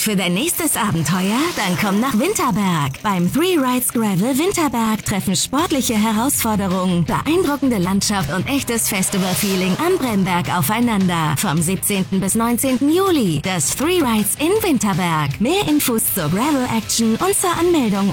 für dein nächstes Abenteuer? Dann komm nach Winterberg. Beim Three Rides Gravel Winterberg treffen sportliche Herausforderungen, beeindruckende Landschaft und echtes Festival-Feeling am Bremberg aufeinander. Vom 17. bis 19. Juli. Das Three Rides in Winterberg. Mehr Infos zur Gravel Action und zur Anmeldung